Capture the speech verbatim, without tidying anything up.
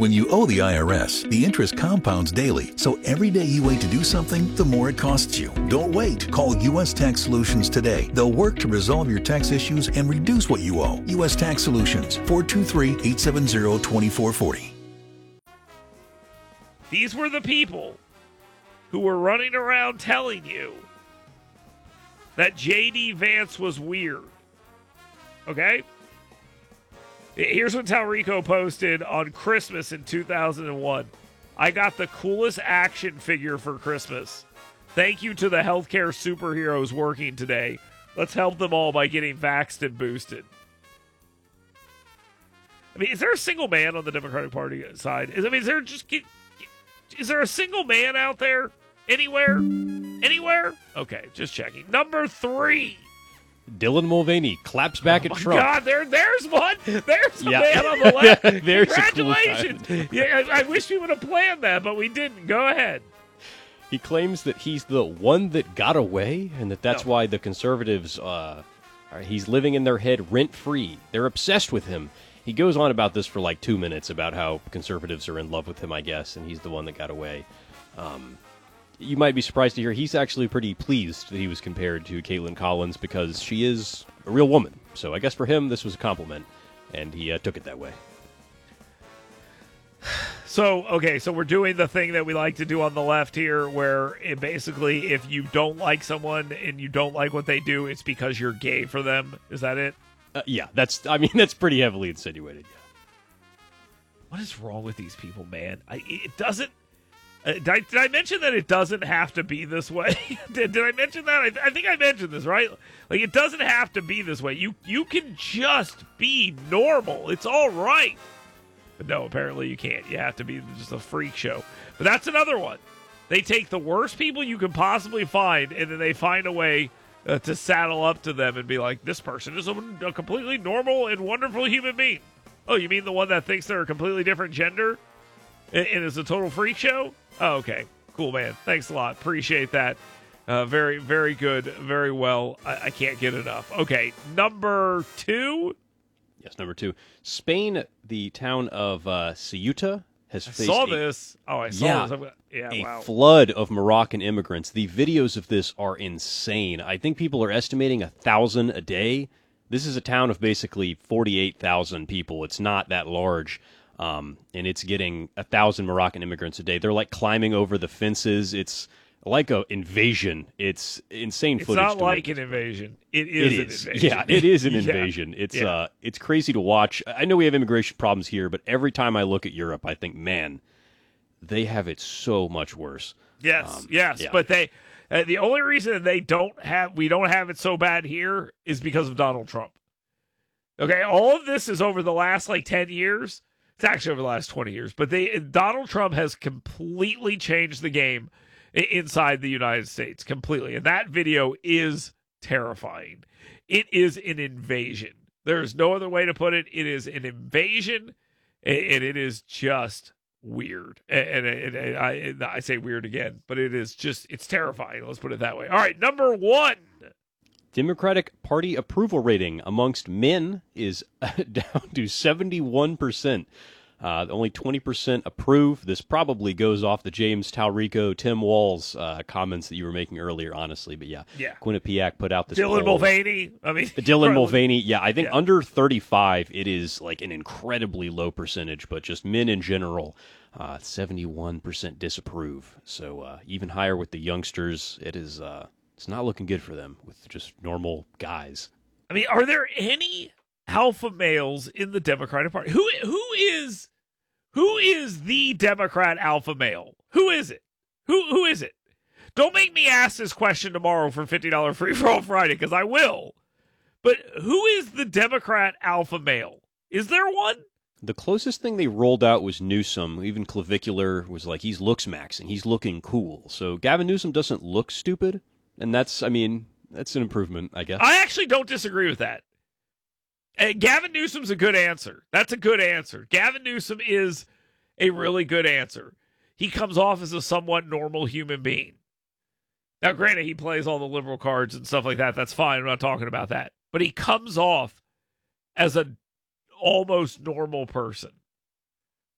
When you owe the I R S, the interest compounds daily, so every day you wait to do something, the more it costs you. Don't wait. Call U S Tax Solutions today. They'll work to resolve your tax issues and reduce what you owe. U S Tax Solutions, four two three, eight seven zero, two four four zero. These were the people who were running around telling you that J D Vance was weird. Okay? Here's what Talrico posted on Christmas in two thousand one. I got the coolest action figure for Christmas. Thank you to the healthcare superheroes working today. Let's help them all by getting vaxxed and boosted. I mean, is there a single man on the Democratic Party side? Is, I mean, is there just... Is there a single man out there? Anywhere? Anywhere? Okay, just checking. Number three. Dylan Mulvaney claps back oh at my Trump. God, there, there's one. There's a yeah. man on the left. There's Congratulations. A cool yeah, I, I wish we would have planned that, but we didn't. Go ahead. He claims that he's the one that got away, and that that's no. why the conservatives, uh, are, he's living in their head rent-free. They're obsessed with him. He goes on about this for like two minutes about how conservatives are in love with him, I guess, and he's the one that got away. Um... You might be surprised to hear he's actually pretty pleased that he was compared to Caitlin Collins because she is a real woman. So I guess for him, this was a compliment, and he uh, took it that way. So, okay, so we're doing the thing that we like to do on the left here where it basically if you don't like someone and you don't like what they do, it's because you're gay for them. Is that it? Uh, yeah, that's, I mean, that's pretty heavily insinuated, yeah. What is wrong with these people, man? I, it doesn't... Uh, did, I, did I mention that it doesn't have to be this way? did, did I mention that? I, I think I mentioned this, right? Like, it doesn't have to be this way. You you can just be normal. It's all right. But no, apparently you can't. You have to be just a freak show. But that's another one. They take the worst people you can possibly find, and then they find a way uh, to saddle up to them and be like, this person is a, a completely normal and wonderful human being. Oh, you mean the one that thinks they're a completely different gender and, and is a total freak show? Oh, okay. Cool, man. Thanks a lot. Appreciate that. Uh, very, very good. Very well. I, I can't get enough. Okay, number two. Yes, number two. Spain, the town of uh, Ceuta, has I faced saw a, this. Oh, I saw yeah, this. I'm, yeah, a wow. flood of Moroccan immigrants. The videos of this are insane. I think people are estimating a thousand a day. This is a town of basically forty-eight thousand people. It's not that large. Um, and it's getting a thousand Moroccan immigrants a day. They're like climbing over the fences. It's like an invasion. It's insane It's footage. not to like witness. an invasion. It is, It an is. invasion. Yeah, it is an Yeah. invasion. It's Yeah. uh, it's crazy to watch. I know we have immigration problems here, but every time I look at Europe, I think, man, they have it so much worse. Yes, Um, yes, yeah. but they. Uh, the only reason they don't have we don't have it so bad here is because of Donald Trump. Okay, all of this is over the last like ten years. It's actually over the last twenty years, but they Donald Trump has completely changed the game i- inside the United States completely, and that video is terrifying. It is an invasion. There is no other way to put it. It is an invasion, and it is just weird. And, and, and I, and I say weird again, but it is just it's terrifying. Let's put it that way. All right, number one. Democratic Party approval rating amongst men is down to seventy-one percent. Uh, only twenty percent approve. This probably goes off the James Talrico, Tim Walz uh, comments that you were making earlier, honestly. But yeah, Yeah. Quinnipiac put out this Dylan poll. Mulvaney. I mean, Dylan Mulvaney, yeah, I think Yeah. under thirty-five, it is like an incredibly low percentage, but just men in general, uh, seventy-one percent disapprove. So uh, even higher with the youngsters, it is uh, it's not looking good for them with just normal guys. I mean, are there any alpha males in the Democratic Party? Who who is who is the Democrat alpha male? Who is it? Who who is it? Don't make me ask this question tomorrow for fifty dollars free for all Friday, because I will. But who is the Democrat alpha male? Is there one? The closest thing they rolled out was Newsom. Even Clavicular was like, he's looks maxing. He's looking cool. So Gavin Newsom doesn't look stupid. And that's, I mean, that's an improvement, I guess. I actually don't disagree with that. Uh, Gavin Newsom's a good answer. That's a good answer. Gavin Newsom is a really good answer. He comes off as a somewhat normal human being. Now, granted, he plays all the liberal cards and stuff like that. That's fine. I'm not talking about that. But he comes off as an almost normal person.